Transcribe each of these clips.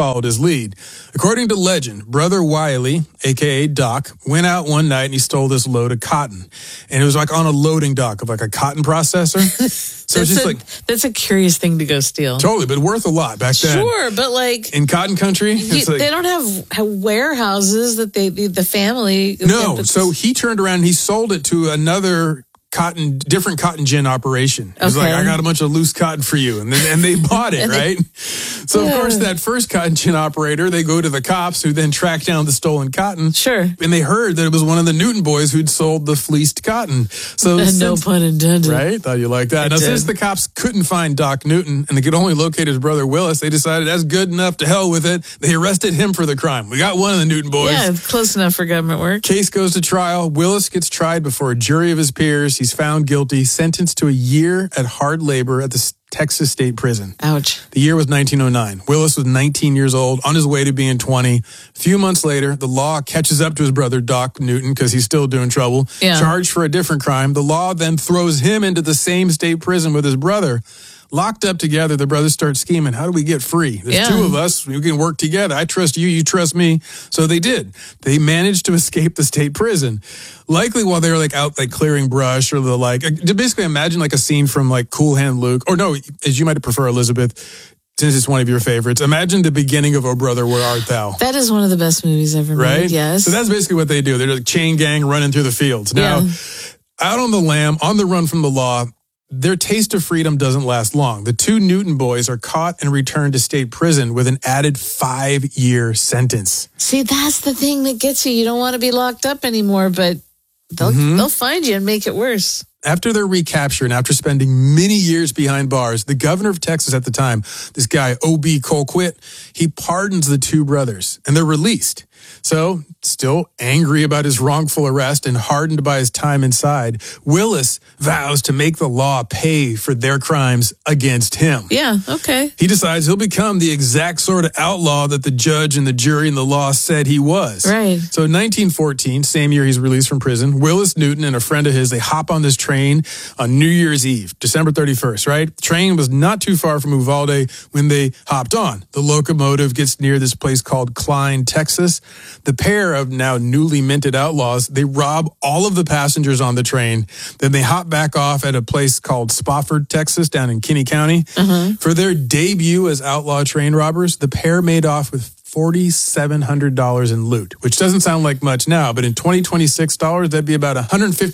followed his lead. According to legend, Brother Wiley, a.k.a. Doc, went out one night and he stole this load of cotton. And it was like on a loading dock of like a cotton processor. So it's just that's a curious thing to go steal. Totally, but worth a lot back then. Sure, but like in cotton country, they don't have warehouses that the family. No, so he turned around and he sold it to another different cotton gin operation. He was like, I got a bunch of loose cotton for you. And they bought it, right? So, of course, that first cotton gin operator, they go to the cops who then track down the stolen cotton. Sure. And they heard that it was one of the Newton boys who'd sold the fleeced cotton. So no pun intended. Right? Thought you liked that. Now, since the cops couldn't find Doc Newton and they could only locate his brother Willis, they decided that's good enough, to hell with it. They arrested him for the crime. We got one of the Newton boys. Yeah, close enough for government work. Case goes to trial. Willis gets tried before a jury of his peers. He's found guilty, sentenced to a year at hard labor at the Texas State Prison. Ouch. The year was 1909. Willis was 19 years old, on his way to being 20. A few months later, the law catches up to his brother, Doc Newton, because he's still doing trouble, charged for a different crime. The law then throws him into the same state prison with his brother. Locked up together, the brothers start scheming. How do we get free? There's two of us. We can work together. I trust you. You trust me. So they did. They managed to escape the state prison. Likely while they were like out like clearing brush or the like. Basically imagine like a scene from like Cool Hand Luke. Or no, as you might prefer, Elizabeth, since it's one of your favorites. Imagine the beginning of Oh Brother, Where Art Thou? That is one of the best movies ever made. Right? Yes. So that's basically what they do. They're like chain gang running through the fields. Now, out on the lam, on the run from the law, their taste of freedom doesn't last long. The two Newton boys are caught and returned to state prison with an added 5-year sentence. See, that's the thing that gets you. You don't want to be locked up anymore, but they'll find you and make it worse. After their recapture and after spending many years behind bars, the governor of Texas at the time, this guy, O.B. Colquitt, he pardons the two brothers and they're released. So, still angry about his wrongful arrest and hardened by his time inside, Willis vows to make the law pay for their crimes against him. Yeah, okay. He decides he'll become the exact sort of outlaw that the judge and the jury and the law said he was. Right. So in 1914, same year he's released from prison, Willis Newton and a friend of his, they hop on this train on New Year's Eve, December 31st, right? The train was not too far from Uvalde when they hopped on. The locomotive gets near this place called Klein, Texas. The pair of now newly minted outlaws, they rob all of the passengers on the train. Then they hop back off at a place called Spofford, Texas, down in Kinney County. For their debut as outlaw train robbers, the pair made off with $4,700 in loot, which doesn't sound like much now, but in 2026 dollars, that'd be about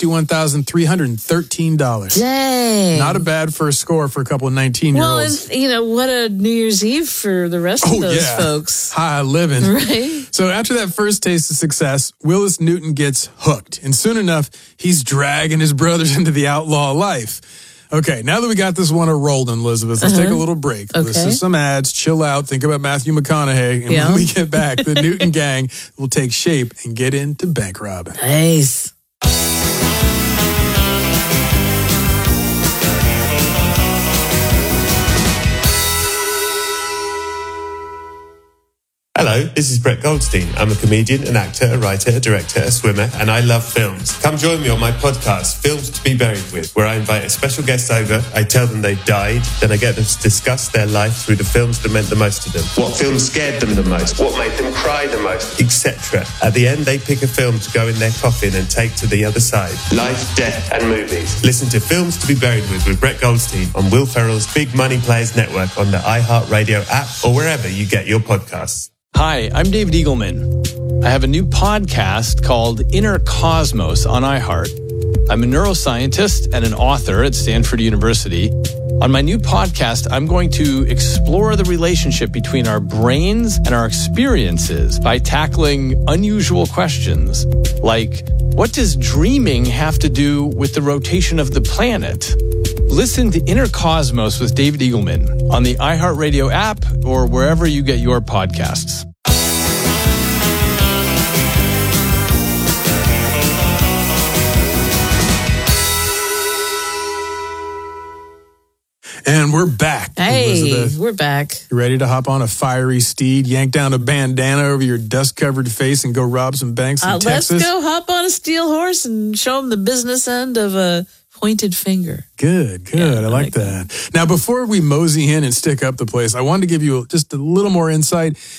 $151,313. Dang. Not a bad first score for a couple of 19-year-olds. Well, and, what a New Year's Eve for the rest of those folks. High living. Right. So after that first taste of success, Willis Newton gets hooked. And soon enough, he's dragging his brothers into the outlaw life. Okay, now that we got this one rolling, Elizabeth, let's take a little break. Okay. Listen to some ads, chill out, think about Matthew McConaughey, and when we get back, the Newton gang will take shape and get into bank robbing. Nice. Hello, this is Brett Goldstein. I'm a comedian, an actor, a writer, a director, a swimmer, and I love films. Come join me on my podcast, Films to be Buried With, where I invite a special guest over, I tell them they've died, then I get them to discuss their life through the films that meant the most to them. What films scared them the most, what made them cry the most, etc. At the end, they pick a film to go in their coffin and take to the other side. Life, death, and movies. Listen to Films to be Buried with Brett Goldstein on Will Ferrell's Big Money Players Network on the iHeartRadio app or wherever you get your podcasts. Hi, I'm David Eagleman. I have a new podcast called Inner Cosmos on iHeart. I'm a neuroscientist and an author at Stanford University. On my new podcast, I'm going to explore the relationship between our brains and our experiences by tackling unusual questions like, what does dreaming have to do with the rotation of the planet? Listen to Inner Cosmos with David Eagleman on the iHeartRadio app or wherever you get your podcasts. And we're back. Hey, Elizabeth. we're back. You ready to hop on a fiery steed, yank down a bandana over your dust-covered face, and go rob some banks in Texas? Let's go hop on a steel horse and show them the business end of a pointed finger. Good. I like that. Now, before we mosey in and stick up the place, I wanted to give you just a little more insight